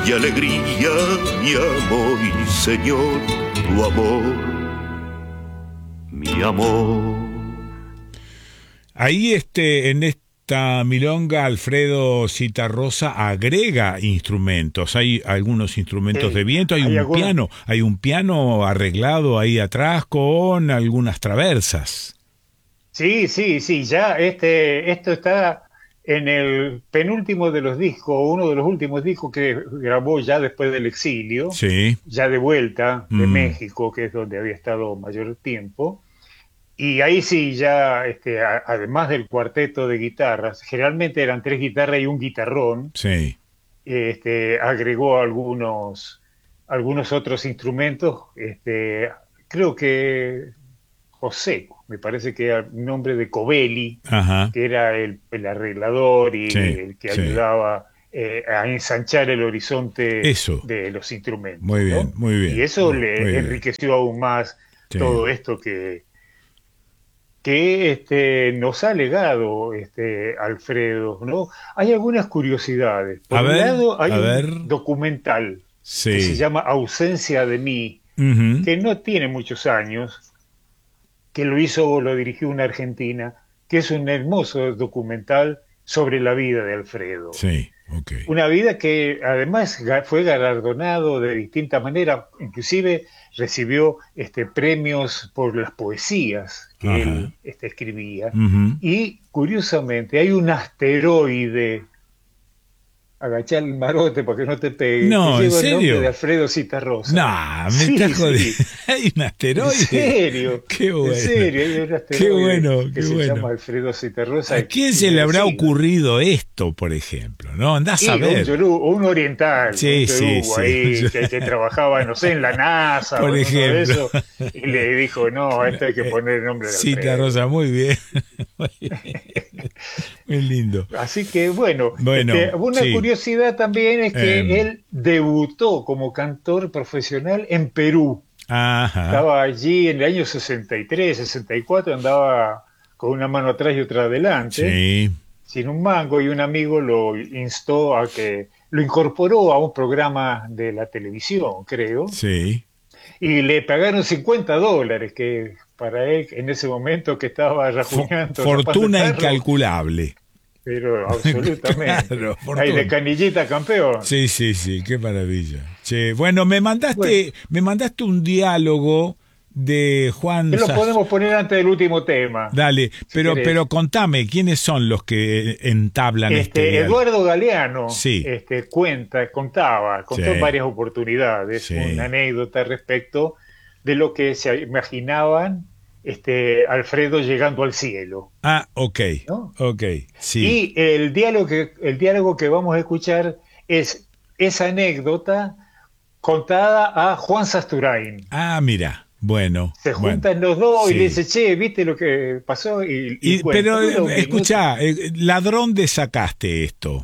y alegría y amor, y Señor, tu amor, mi amor. Ahí en esta milonga Alfredo Zitarrosa agrega instrumentos. Hay algunos instrumentos de viento, hay algunos. hay un piano arreglado ahí atrás con algunas traversas. Sí, sí, sí, ya esto está en el penúltimo de los discos, uno de los últimos discos que grabó ya después del exilio, Sí. ya de vuelta de Mm, México, que es donde había estado mayor tiempo. Y ahí sí, ya, además del cuarteto de guitarras, generalmente eran tres guitarras y un guitarrón, sí. agregó algunos otros instrumentos, creo que José, me parece que era el nombre de Covelli, Ajá. que era el arreglador y Sí, el que sí. ayudaba a ensanchar el horizonte Eso. de los instrumentos, Muy bien, ¿no? muy Y bien. eso Muy le bien. enriqueció aún más Sí. todo esto que nos ha legado Alfredo, ¿no? Hay algunas curiosidades. Por un lado, A hay ver. un documental que se Sí. llama Ausencia de mí, Ujú. que no tiene muchos años, que lo dirigió una argentina, que es un hermoso documental sobre la vida de Alfredo. Sí, ok. Una vida que además fue galardonado de distintas maneras, inclusive recibió premios por las poesías que Ajá. él escribía. Ujú. Y curiosamente hay un asteroide, agachar el marote para que no te pegue, que No, ¿en lleva el nombre de serio? Alfredo Zitarrosa. No, me estás Sí, jodiendo. sí, Hay un en asteroide. serio, Qué en bueno. serio, hay un Qué asteroide bueno, que qué se llama bueno. Alfredo Zitarrosa ¿A quién y se le habrá merecido. ocurrido esto, por ejemplo? ¿No? Andás a Y ver. un Sí, sí, yorubo sí. ahí que trabajaba, no sé, en la NASA Por o en uno de ejemplo. esos, y le dijo, no, a esto hay que poner el nombre de Cita Alfredo. Rosa, muy bien. Muy bien. Muy lindo. Así que bueno, Bueno, una sí. curiosidad también es que Em, él debutó como cantor profesional en Perú. ajá. Estaba allí en el año 63, 64, andaba con una mano atrás y otra adelante, Sí, sin un mango, y un amigo lo instó a que lo incorporó a un programa de la televisión, creo, sí. y le pagaron $50, que para él en ese momento que estaba rajuñando, rapando Fortuna tarro, incalculable. pero absolutamente. Claro, Ahí de fortuna. canillita campeón. Sí, sí, sí, qué maravilla. Che, bueno, Bueno, me mandaste un diálogo de Juan que lo Sas. podemos poner antes del último tema, Dale, si pero querés. contame, ¿quiénes son los que entablan este diálogo? Eduardo Galeano Sí, contó en sí, varias oportunidades una sí. anécdota respecto de lo que se imaginaban Alfredo llegando al cielo, Ah, ok, ¿no? ok, sí. Y el diálogo que vamos a escuchar es esa anécdota contada a Juan Sasturain. Ah, mira, bueno, Se bueno, juntan los dos y le sí. dice, che, ¿viste lo que pasó? Y cuenta, Pero, dura un minuto. escuchá, ladrón de sacaste esto.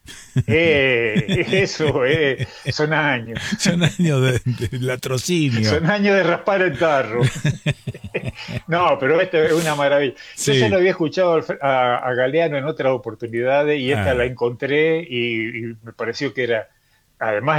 Son años. Son años de latrocinio. Son años de raspar el tarro. No, pero esto es una maravilla. Yo ya lo Sí. había escuchado a Galeano en otras oportunidades y esta la Ah, encontré y me pareció que era, además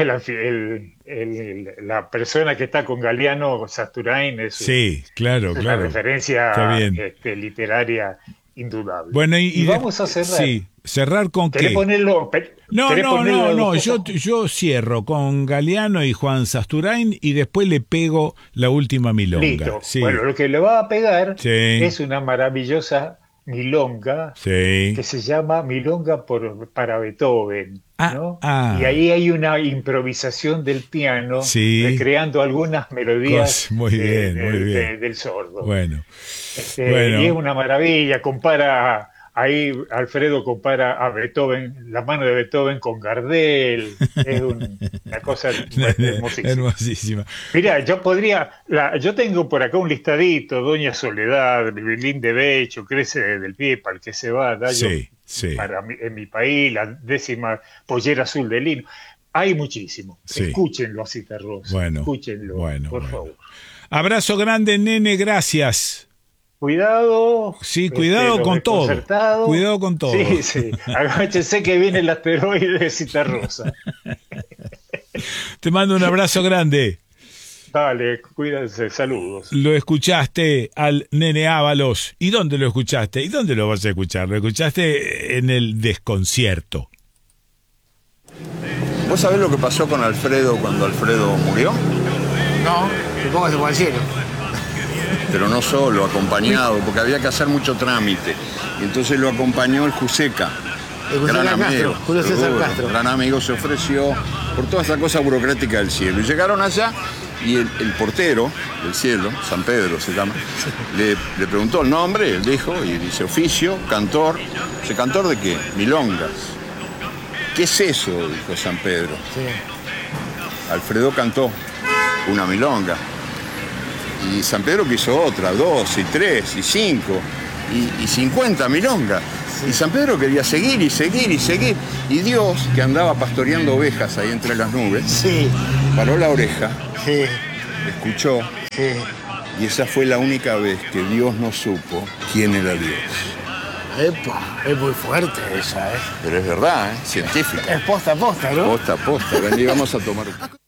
la persona que está con Galeano, Sasturain, sí, claro, es una claro. Está referencia bien. literaria indudable. Bueno, Y vamos a cerrar. sí, cerrar con qué. No, ¿Querés no, ponerle no, las dos no. cosas? Yo cierro con Galeano y Juan Sasturain y después le pego la última milonga. Listo. Bueno, Sí, lo que le va a pegar sí, es una maravillosa milonga que sí. se llama para Beethoven, Ah, ¿no? Y ah, ahí hay una improvisación del piano sí. recreando algunas melodías Muy bien, muy bien. del sordo. Bueno, Y es bueno. una maravilla, ahí Alfredo compara a Beethoven, la mano de Beethoven con Gardel, una cosa hermosísima. Hermosísima. Mira, yo tengo por acá un listadito, Doña Soledad, Berlín de Becho, Crece del pie para el que se va, Dayo Sí, sí, en mi país, la 10ª pollera azul de lino. Hay muchísimo. sí. Escúchenlo a Rosa, Bueno, escúchenlo, bueno, por bueno. favor. Abrazo grande, nene, gracias. Cuidado, Sí, cuidado los con todo. desconcertados. Cuidado con todo. Sí, sí, agáchense que viene el asteroide de Rosa. Te mando un abrazo grande. Dale, cuídense, saludos. Lo escuchaste al Nene Ábalos. ¿Y dónde lo escuchaste? ¿Y dónde lo vas a escuchar? Lo escuchaste en el desconcierto. ¿Vos sabés lo que pasó con Alfredo cuando Alfredo murió? No, supongo que se fue al cielo. Pero no solo, acompañado, porque había que hacer mucho trámite. Y entonces lo acompañó el Juseca. El Juseca Gran Castro, amigo, Julio César seguro, Castro. gran amigo, se ofreció por toda esta cosa burocrática del cielo. Y llegaron allá y el portero del cielo, San Pedro se llama, le preguntó el nombre, él dijo, y dice oficio, cantor. ¿Dice cantor de qué? Milongas. ¿Qué es eso?, dijo San Pedro. Sí. Alfredo cantó una milonga. Y San Pedro quiso otra, 2, y 3, y 5, y 50 milongas. Sí. Y San Pedro quería seguir y seguir y seguir. Y Dios, que andaba pastoreando ovejas ahí entre las nubes, Sí. paró la oreja, Sí. escuchó, Sí. y esa fue la única vez que Dios no supo quién era Dios. Epa, es muy fuerte esa, ¿eh? Pero es verdad, ¿eh? Científica. Es posta a posta, ¿no? Posta, posta. Ven y vamos a tomar.